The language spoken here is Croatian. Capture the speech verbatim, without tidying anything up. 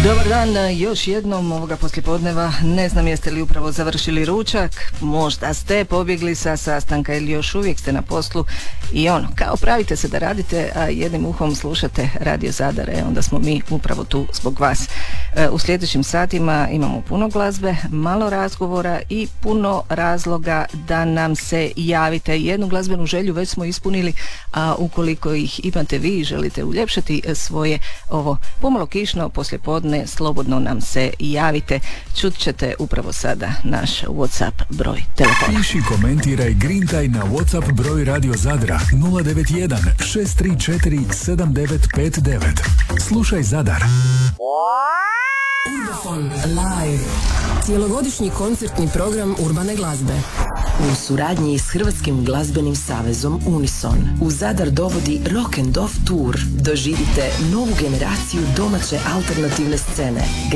Dobar dan, još jednom ovoga poslijepodneva. Ne znam jeste li upravo završili ručak, možda ste pobjegli sa sastanka ili još uvijek ste na poslu i ono, kao pravite se da radite, a jednim uhom slušate Radio Zadar, e, onda smo mi upravo tu zbog vas. E, u sljedećim satima imamo puno glazbe, malo razgovora i puno razloga da nam se javite. Jednu glazbenu želju već smo ispunili, a ukoliko ih imate vi i želite uljepšati svoje ovo pomalo kišno poslijepodne, slobodno nam se javite. Čut ćete upravo sada naš WhatsApp broj telefona. Piši, komentiraj, grintaj na WhatsApp broj Radio Zadra nula devet jedan šest tri četiri sedam devet pet devet. Slušaj Zadar. Urbafon Live. Cijelogodišnji koncertni program urbane glazbe. U suradnji s Hrvatskim glazbenim savezom Unison u Zadar dovodi Rock and Off Tour. Doživite novu generaciju domaće alternativne scene.